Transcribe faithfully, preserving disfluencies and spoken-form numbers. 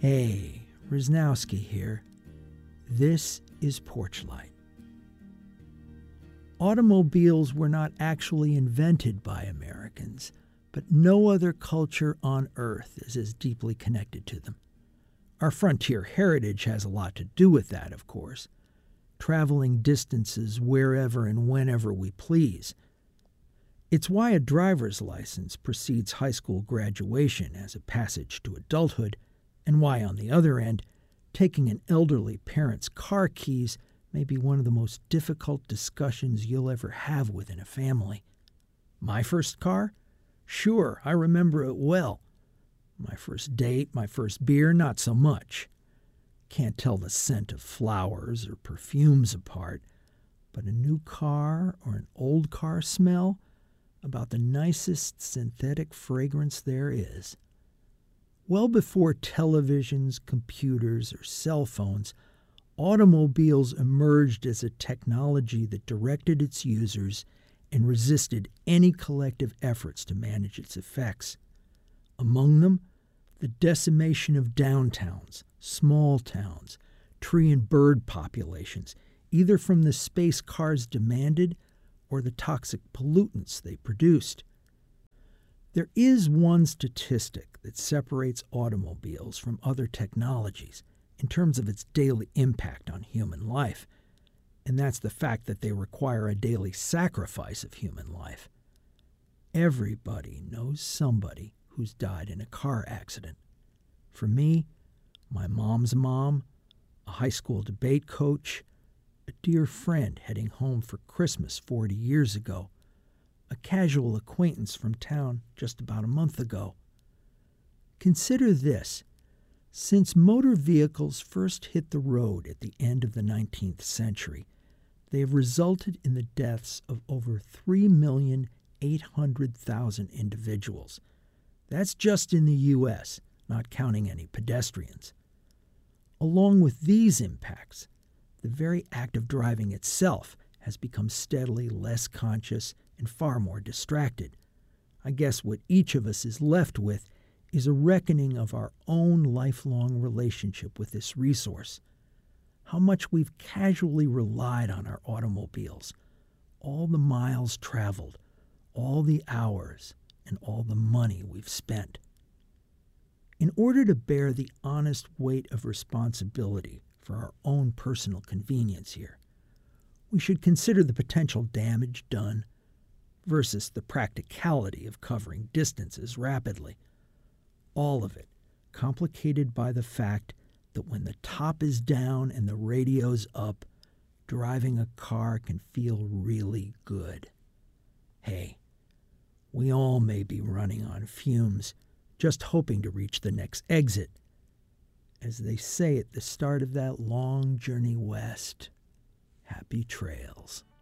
Hey, Wisnowski here. This is Porchlight. Automobiles were not actually invented by Americans, but no other culture on Earth is as deeply connected to them. Our frontier heritage has a lot to do with that, of course, traveling distances wherever and whenever we please. It's why a driver's license precedes high school graduation as a passage to adulthood, and why, on the other end, taking an elderly parent's car keys may be one of the most difficult discussions you'll ever have within a family. My first car? Sure, I remember it well. My first date, my first beer, not so much. Can't tell the scent of flowers or perfumes apart, but a new car or an old car smell? About the nicest synthetic fragrance there is. Well before televisions, computers, or cell phones, automobiles emerged as a technology that directed its users and resisted any collective efforts to manage its effects. Among them, the decimation of downtowns, small towns, tree and bird populations, either from the space cars demanded or the toxic pollutants they produced. There is one statistic that separates automobiles from other technologies in terms of its daily impact on human life, and that's the fact that they require a daily sacrifice of human life. Everybody knows somebody who's died in a car accident. For me, my mom's mom, a high school debate coach, a dear friend heading home for Christmas forty years ago, a casual acquaintance from town just about a month ago. Consider this. Since motor vehicles first hit the road at the end of the nineteenth century, they have resulted in the deaths of over three million eight hundred thousand individuals. That's just in the U S, not counting any pedestrians. Along with these impacts, the very act of driving itself has become steadily less conscious and far more distracted. I guess what each of us is left with is a reckoning of our own lifelong relationship with this resource. How much we've casually relied on our automobiles, all the miles traveled, all the hours, and all the money we've spent. In order to bear the honest weight of responsibility for our own personal convenience here, we should consider the potential damage done versus the practicality of covering distances rapidly. All of it complicated by the fact that when the top is down and the radio's up, driving a car can feel really good. Hey, we all may be running on fumes, just hoping to reach the next exit. As they say at the start of that long journey west, happy trails.